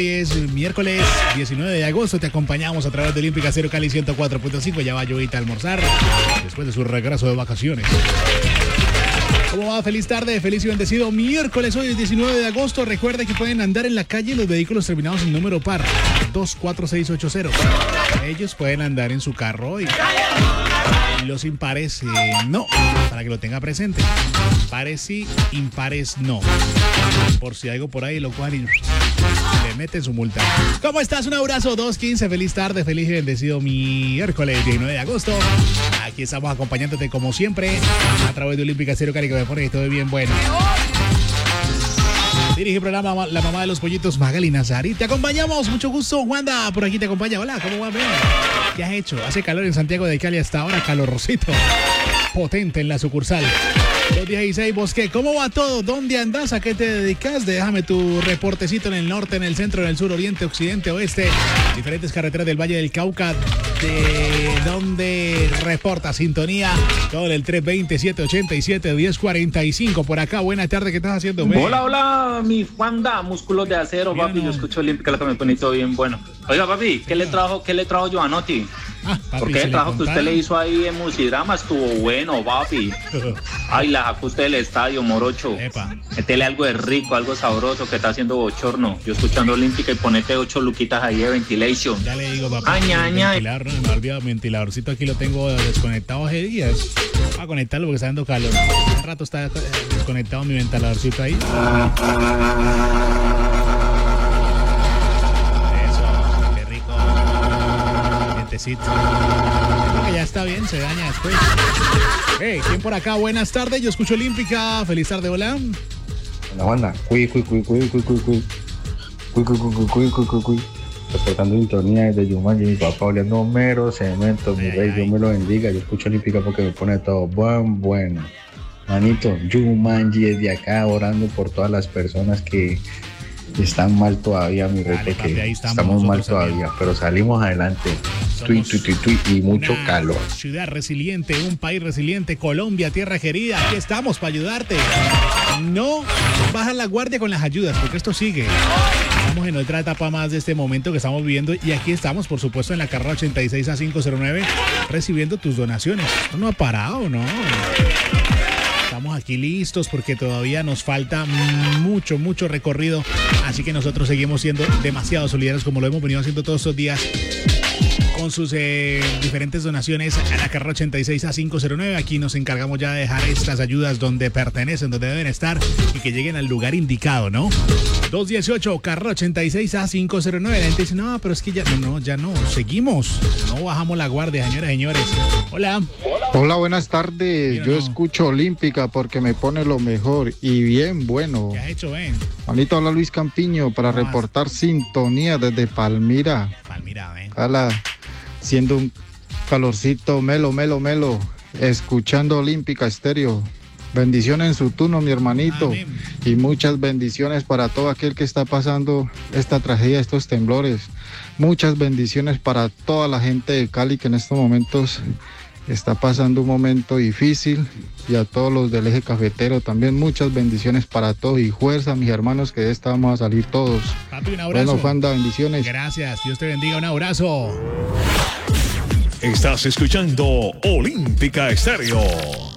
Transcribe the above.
Es miércoles 19 de agosto, te acompañamos a través de Olímpica Cero Cali 104.5. Ya va Joita a almorzar después de su regreso de vacaciones. ¿Cómo va? Feliz tarde, feliz y bendecido miércoles. Hoy es 19 de agosto. Recuerda que pueden andar en la calle los vehículos terminados en número par 24680. Ellos pueden andar en su carro y los impares no, para que lo tenga presente. Pares sí, impares no. Por si algo por ahí lo cual le meten su multa. ¿Cómo estás? Un abrazo, 215. Feliz tarde, feliz y bendecido miércoles 19 de agosto. Aquí estamos acompañándote como siempre a través de Olímpica Cero Cari, que me pone que todo bien bueno. Dirige el programa la mamá de los pollitos, Magali Nazari. Te acompañamos, mucho gusto. Wanda, por aquí te acompaña. Hola, ¿cómo va? ¿Qué has hecho? Hace calor en Santiago de Cali hasta ahora, calorosito. Potente en la sucursal. 216 Bosque, ¿cómo va todo? ¿Dónde andas? ¿A qué te dedicas? Déjame tu reportecito en el norte, en el centro, en el sur, oriente, occidente, oeste. Diferentes carreteras del Valle del Cauca. De donde reporta sintonía. Todo en el 320-787-1045. Por acá, buena tarde, ¿qué estás haciendo? Hola, hola, mi Wanda, músculos de acero, papi. Yo escucho Olímpica, lo que me pone todo bien bueno. Oiga, papi, ¿qué le trajo Giovanotti? Porque el trabajo que usted le hizo ahí en Musidrama estuvo bueno, papi. Ay, la sacó usted del estadio, morocho. Métele algo de rico, algo sabroso que está haciendo bochorno. Yo escuchando Olímpica y ponete 8 luquitas ahí de ventilation. Ya le digo, papá. Ventilador, no me he olvidado, mi ventiladorcito aquí lo tengo desconectado hace días. Voy a conectarlo porque está dando calor. Un rato está desconectado mi ventiladorcito ahí. Creo que ya está bien, se daña después. Hey, ¿quién por acá? Buenas tardes, yo escucho Olímpica. Feliz tarde, hola. Hola, banda. Reportando sintonía desde Yumanji, mi papá oliendo mero cemento, mi rey, Dios me lo bendiga. Yo escucho Olímpica porque me pone todo bueno. Manito, Yumanji desde acá orando por todas las personas que están mal todavía, mi rey, porque estamos mal todavía, pero salimos adelante. Y mucho calor. Ciudad resiliente, un país resiliente, Colombia, tierra querida. Aquí estamos para ayudarte. No bajan la guardia con las ayudas, porque esto sigue. Estamos en otra etapa más de este momento que estamos viviendo y aquí estamos, por supuesto, en la carrera 86 a 509 recibiendo tus donaciones. Esto no ha parado, ¿no? Estamos aquí listos porque todavía nos falta mucho recorrido. Así que nosotros seguimos siendo demasiado solidarios como lo hemos venido haciendo todos estos días con sus diferentes donaciones a la carrera 86 a 509. Aquí nos encargamos ya de dejar estas ayudas donde pertenecen, donde deben estar y que lleguen al lugar indicado, ¿no? 218, carrera 86 a 509. La gente dice, no, pero es que ya no, seguimos. No bajamos la guardia, señoras y señores. Hola. Hola, buenas tardes. Yo escucho Olímpica porque me pone lo mejor y bien bueno. ¿Qué has hecho, Ben? Manito, habla Luis Campiño para reportar sintonía desde Palmira. Ben. Hola, siendo un calorcito melo, escuchando Olímpica Estéreo. Bendiciones en su turno, mi hermanito. Amén. Y muchas bendiciones para todo aquel que está pasando esta tragedia, estos temblores. Muchas bendiciones para toda la gente de Cali que en estos momentos está pasando un momento difícil, y a todos los del eje cafetero también muchas bendiciones para todos y fuerza, mis hermanos, que de esta vamos a salir todos. Papi, un abrazo. Bueno, Fanda, bendiciones. Gracias, Dios te bendiga, un abrazo. Estás escuchando Olímpica Estéreo.